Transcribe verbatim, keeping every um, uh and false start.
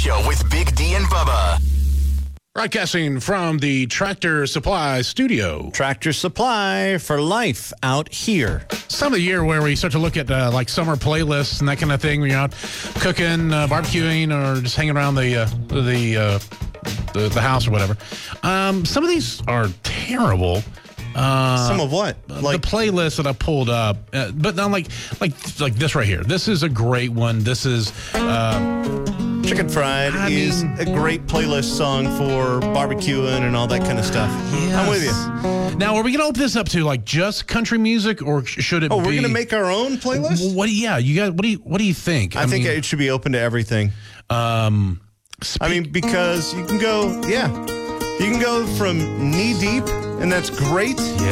Show with Big D and Bubba. Broadcasting from the Tractor Supply studio. Tractor Supply for life out here. It's time of the year where we start to look at uh, like summer playlists and that kind of thing. When you're out cooking, uh, barbecuing, or just hanging around the uh, the, uh, the the house or whatever. Um, some of these are terrible. Uh, Some of what? Like the playlist that I pulled up, uh, but not like like like this right here. This is a great one. This is. Uh, Chicken Fried I is mean, a great playlist song for barbecuing and all that kind of stuff. Yes. I'm with you. Now, are we going to open this up to like just country music, or should it? Oh, be... we're going to make our own playlist? What? Do you, yeah, you got. What do you? What do you think? I, I think mean, it should be open to everything. Um, speak- I mean, because you can go, yeah, you can go from knee deep, and that's great. Yeah.